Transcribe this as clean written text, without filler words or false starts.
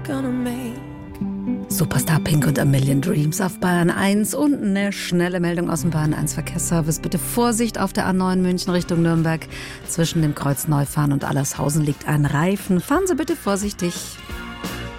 gonna make. Superstar Pink und A Million Dreams auf Bayern 1 und eine schnelle Meldung aus dem Bayern 1 Verkehrsservice. Bitte Vorsicht auf der A9 München Richtung Nürnberg. Zwischen dem Kreuz Neufahren und Allershausen liegt ein Reifen. Fahren Sie bitte vorsichtig.